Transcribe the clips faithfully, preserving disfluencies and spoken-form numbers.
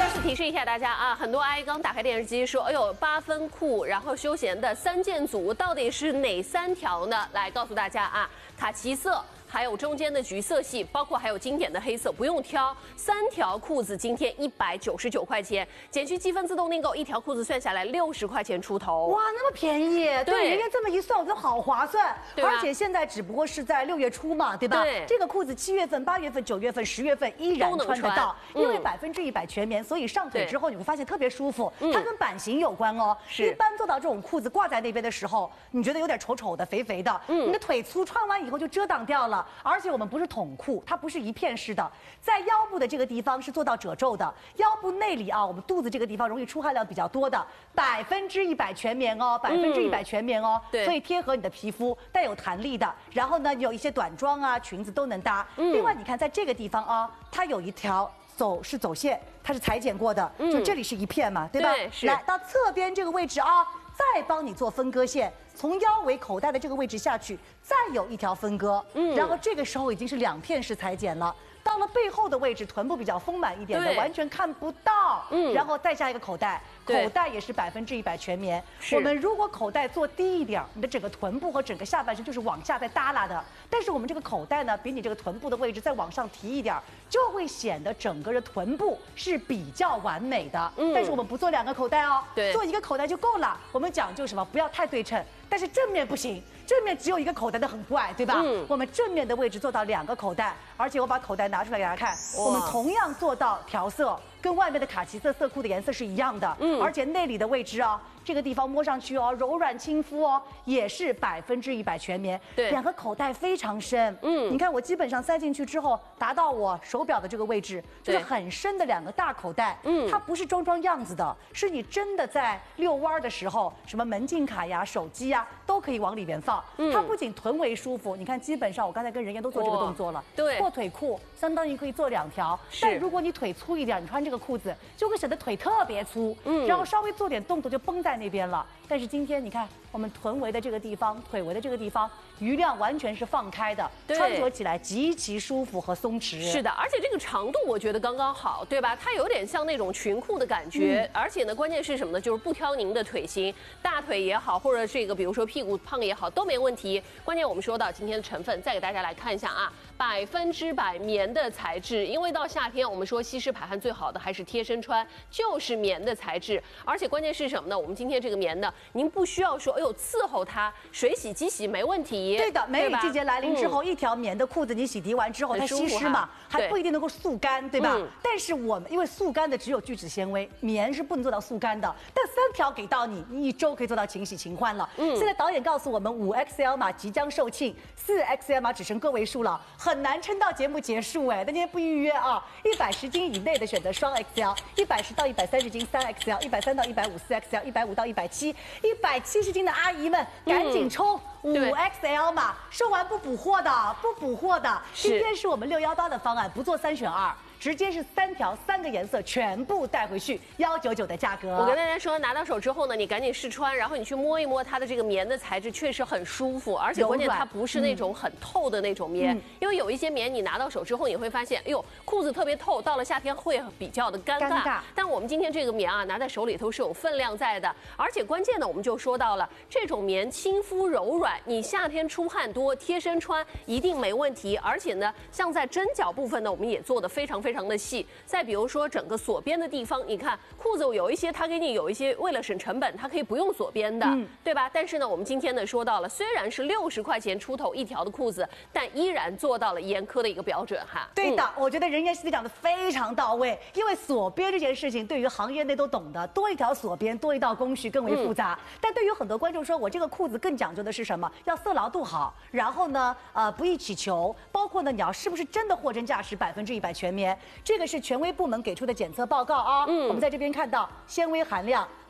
次提示一下大家啊，很多阿姨刚打开电视机说，哎呦，八分裤，然后休闲的三件组到底是哪三条呢？来告诉大家啊，卡其色。 还有中间的橘色系，包括还有经典的黑色，不用挑。三条裤子今天一百九十九块钱，减去积分自动订购，一条裤子算下来六十块钱出头。 哇，那么便宜！对，人家这么一算，我觉得好划算。 对吧？ 而且现在只不过是在六月初嘛，对吧？ 对。 这个裤子七月份、八月份、九月份、十月份依然穿得到， 嗯、 因为百分之一百全棉，所以上腿之后你会发现特别舒服。 嗯、 它跟版型有关哦。 是。 一般做到这种裤子挂在那边的时候，你觉得有点丑丑的、肥肥的，嗯，你的腿粗，穿完以后就遮挡掉了。而且我们不。 是筒裤，它不是一片式的，在腰部的这个地方是做到褶皱的，腰部内里啊，我们肚子这个地方容易出汗量比较多的，百分之一百全棉哦，百分之一百全棉哦， 对， 所以贴合你的皮肤，带有弹力的。然后呢，有一些短装啊、裙子都能搭。嗯、另外，你看在这个地方啊，它有一条走是走线，它是裁剪过的，嗯、就这里是一片嘛，对吧？ 对，是。 来到侧边这个位置啊。 再帮你做分割线，从腰围口袋的这个位置下去，再有一条分割，嗯，然后这个时候已经是两片式裁剪了。到了背后的位置，臀部比较丰满一点的，完全看不到，嗯，然后再加一个口袋，口袋也是百分之一百全棉。我们如果口袋做低一点，你的整个臀部和整个下半身就是往下再耷拉的。但是我们这个口袋呢，比你这个臀部的位置再往上提一点，就会显得整个的臀部是比较完美的。嗯，但是我们不做两个口袋哦，对，做一个口袋就够了。我们讲究什么？不要太对称。 但是正面不行，正面只有一个口袋的很怪，对吧？嗯，我们正面的位置做到两个口袋，而且我把口袋拿出来给大家看，我们同样做到调色，跟外面的卡其色色裤的颜色是一样的。嗯，而且内里的位置啊，这个地方摸上去哦，柔软亲肤哦，也是百分之一百全棉。对，两个口袋非常深。嗯，你看我基本上塞进去之后，达到我手表的这个位置，就是很深的两个大口袋。嗯，它不是装装样子的，是你真的在遛弯的时候，什么门禁卡呀、手机呀。 都可以往里面放，嗯、它不仅臀围舒服，你看，基本上我刚才跟人家都做这个动作了，对，阔腿裤相当于可以做两条，但如果你腿粗一点，你穿这个裤子就会显得腿特别粗，嗯，然后稍微做点动作就绷在那边了。但是今天你看，我们臀围的这个地方、腿围的这个地方，余量完全是放开的，穿着起来极其舒服和松弛。 是的，而且这个长度我觉得刚刚好，对吧？它有点像那种裙裤的感觉，嗯、而且呢，关键是什么呢？就是不挑您的腿型，大腿也好，或者这个比如说屁股胖也好，都没问题。关键我们说到今天的成分，再给大家来看一下啊，百分之百棉的材质，因为到夏天我们说吸湿排汗最好的还是贴身穿，就是棉的材质。而且关键是什么呢？我们今天这个棉呢，您不需要说，哎呦伺候它，水洗机洗没问题。 对的，梅雨季节来临之后，嗯、一条棉的裤子你洗涤完之后，它吸湿嘛，还不一定能够速干，对吧？嗯、但是我们因为速干的只有聚酯纤维，棉是不能做到速干的。但三条给到你，你一周可以做到勤洗勤换了。嗯，现在导演告诉我们，五 X L 码即将售罄，四 X L 码只剩个位数了，很难撑到节目结束哎。那今天不预约啊，一百十斤以内的选择双 X L， 一百十到一百三十斤三 X L， 一百三到一百五四 X L， 一百五到一百七，一百七十斤的阿姨们赶紧冲！五 X L 码售完不补货的，不补货的。今天是我们六幺八的方案，不做三选二。直接是三条三个颜色全部带回去，幺九九的价格。 我跟大家说，拿到手之后呢，你赶紧试穿，然后你去摸一摸它的这个棉的材质，确实很舒服，而且关键它不是那种很透的那种棉，嗯、因为有一些棉你拿到手之后，你会发现，哎呦，裤子特别透，到了夏天会比较的尴尬。尴尬。但我们今天这个棉啊，拿在手里头是有分量在的，而且关键呢，我们就说到了，这种棉亲肤柔软，你夏天出汗多，贴身穿一定没问题。而且呢，像在针脚部分呢，我们也做的非常非常。非常的细，再比如说整个锁边的地方，你看裤子有一些，它给你有一些为了省成本，它可以不用锁边的，嗯、对吧？但是呢，我们今天呢说到了，虽然是六十块钱出头一条的裤子，但依然做到了严苛的一个标准哈。 对的，嗯、我觉得人家师姐讲的非常到位，因为锁边这件事情，对于行业内都懂的，多一条锁边，多一道工序更为复杂。嗯、但对于很多观众说，我这个裤子更讲究的是什么？要色牢度好，然后呢，呃，不易起球，包括呢，你要是不是真的货真价实，百分之一百全棉。这个是权威部门给出的检测报告啊，嗯，我们在这边看到纤维含量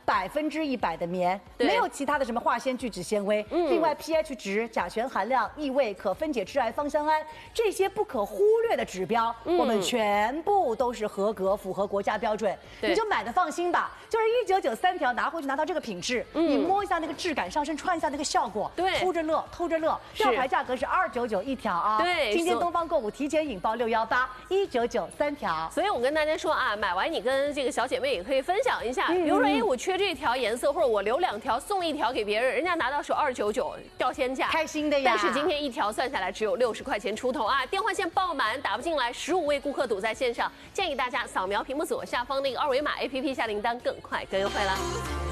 百分之一百的棉，没有其他的什么化纤聚酯纤维。嗯，另外 pH 值、甲醛含量、异味、可分解致癌芳香胺这些不可忽略的指标，嗯、我们全部都是合格，符合国家标准，你就买的放心吧。就是一九九三条拿回去拿到这个品质，嗯、你摸一下那个质感上身，穿一下那个效果， 对， 偷着乐，偷着乐。吊牌价格是二九九一条啊。 对， 今天东方购物提前引爆六幺八，一九九三条。 所以我跟大家说啊，买完你跟这个小姐妹也可以分享一下，嗯、比如说，哎，我缺这条颜色，或者我留两条送一条给别人，人家拿到手二九九，掉天价， 开心的呀。 但是今天一条算下来只有六十块钱出头啊，电话线爆满，打不进来，十五位顾客堵在线上，建议大家扫描屏幕左下方那个二维码 A P P 下订单，更快更优惠啦。